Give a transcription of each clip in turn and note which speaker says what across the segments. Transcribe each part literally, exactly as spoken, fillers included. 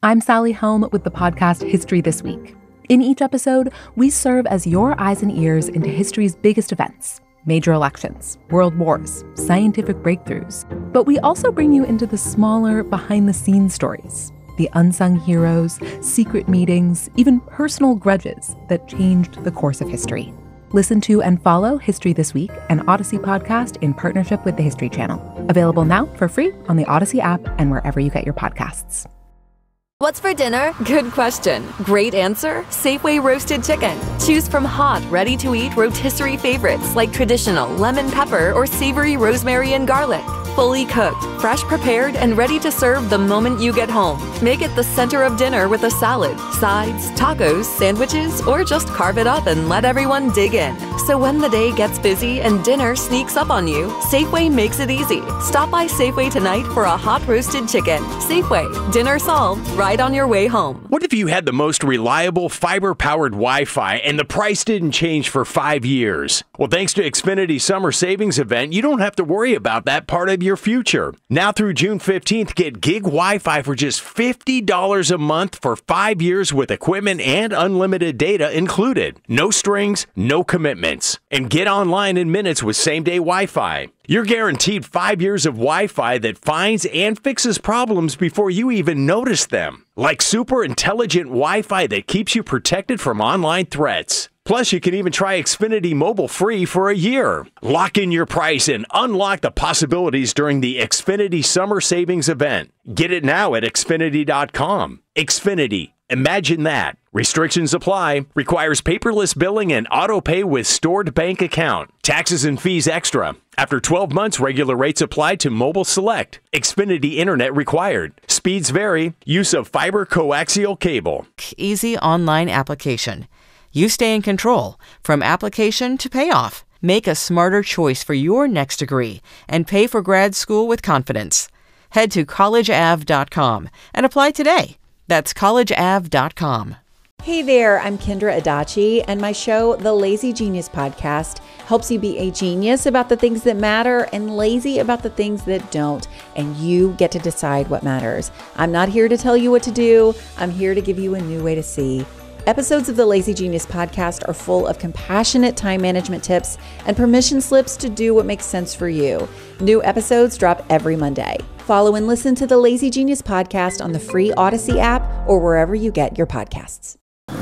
Speaker 1: I'm Sally Helm with the podcast History This Week. In each episode, we serve as your eyes and ears into history's biggest events, major elections, world wars, scientific breakthroughs. But we also bring you into the smaller, behind-the-scenes stories, the unsung heroes, secret meetings, even personal grudges that changed the course of history. Listen to and follow History This Week, an Odyssey podcast in partnership with the History Channel. Available now for free on the Odyssey app and wherever you get your podcasts.
Speaker 2: What's for dinner? Good question. Great answer? Safeway roasted chicken. Choose from hot, ready-to-eat rotisserie favorites like traditional lemon pepper or savory rosemary and garlic. Fully cooked, fresh prepared, and ready to serve the moment you get home. Make it the center of dinner with a salad, sides, tacos, sandwiches, or just carve it up and let everyone dig in. So when the day gets busy and dinner sneaks up on you, Safeway makes it easy. Stop by Safeway tonight for a hot roasted chicken. Safeway, dinner solved right on your way home.
Speaker 3: What if you had the most reliable fiber-powered Wi-Fi and the price didn't change for five years? Well, thanks to Xfinity Summer Savings Event, you don't have to worry about that part of your future. Now through June fifteenth, get gig Wi-Fi for just fifty dollars a month for five years with equipment and unlimited data included. No strings, no commitments. And get online in minutes with same-day Wi-Fi. You're guaranteed five years of Wi-Fi that finds and fixes problems before you even notice them. Like super intelligent Wi-Fi that keeps you protected from online threats. Plus, you can even try Xfinity Mobile free for a year. Lock in your price and unlock the possibilities during the Xfinity Summer Savings Event. Get it now at Xfinity dot com. Xfinity. Imagine that. Restrictions apply. Requires paperless billing and auto pay with stored bank account. Taxes and fees extra. After twelve months, regular rates apply to Mobile Select. Xfinity Internet required. Speeds vary. Use of fiber coaxial cable.
Speaker 4: Easy online application. You stay in control from application to payoff. Make a smarter choice for your next degree and pay for grad school with confidence. Head to college av dot com and apply today. That's college av dot com.
Speaker 5: Hey there, I'm Kendra Adachi, and my show, The Lazy Genius Podcast, helps you be a genius about the things that matter and lazy about the things that don't, and you get to decide what matters. I'm not here to tell you what to do. I'm here to give you a new way to see. Episodes of the Lazy Genius Podcast are full of compassionate time management tips and permission slips to do what makes sense for you. New episodes drop every Monday. Follow and listen to the Lazy Genius Podcast on the free Odyssey app or wherever you get your podcasts.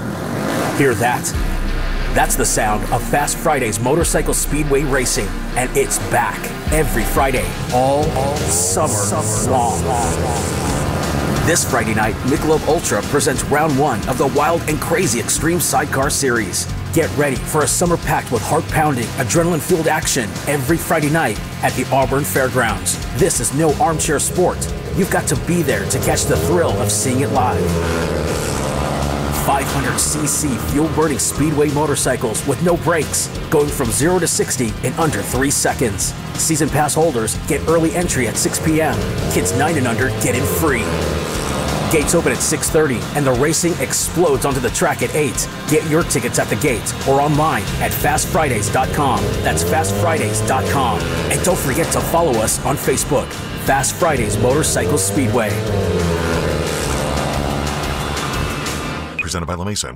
Speaker 6: Hear that? That's the sound of Fast Friday's Motorcycle Speedway Racing, and it's back every Friday, all, all summer, summer long. long. This Friday night, Michelob Ultra presents round one of the Wild and Crazy Extreme Sidecar Series. Get ready for a summer packed with heart-pounding, adrenaline-fueled action every Friday night at the Auburn Fairgrounds. This is no armchair sport. You've got to be there to catch the thrill of seeing it live. five hundred c c fuel-burning speedway motorcycles with no brakes, going from zero to sixty in under three seconds. Season pass holders get early entry at six p.m. Kids nine and under get in free. Gates open at six thirty, and the racing explodes onto the track at eight. Get your tickets at the gate or online at fast fridays dot com. That's fast fridays dot com. And don't forget to follow us on Facebook, Fast Fridays Motorcycle Speedway.
Speaker 7: Presented by La Mesa.